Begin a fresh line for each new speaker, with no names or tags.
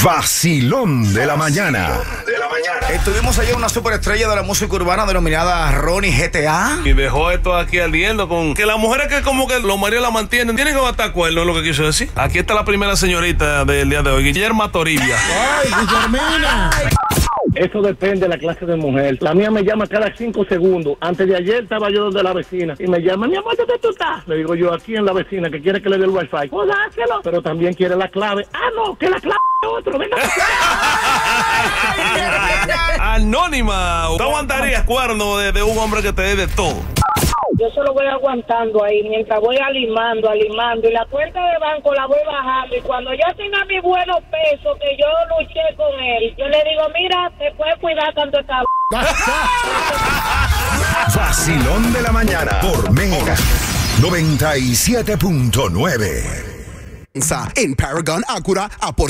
Vacilón de la mañana.
Estuvimos ayer una superestrella de la música urbana denominada Ronnie GTA.
Y dejó esto aquí ardiendo con que las mujeres que como que los maridos la mantienen tienen que matar cuernos, es lo que quiso decir. Aquí está la primera señorita del día de hoy, Guillermo Toribia.
¡Ay, Guillermina!
Eso depende de la clase de mujer. La mía me llama cada 5 segundos. Antes de ayer estaba yo donde la vecina y me llama, mi amor, ¿dónde tú estás? Le digo yo, aquí en la vecina, que quiere que le dé el wifi. Pues dáselo. Pero también quiere la clave. Ah, no, que la clave es otro. Venga.
Anónima. ¿Tú aguantarías cuerno de un hombre que te dé de todo?
Yo solo voy aguantando ahí mientras voy alimando y la cuenta de banco la voy bajando, y cuando yo tenga mis buenos pesos que yo luché con él, yo le digo, mira, te puedes cuidar tanto esta
Vacilón de la mañana por Mega 97.9.
En Paragon Acura,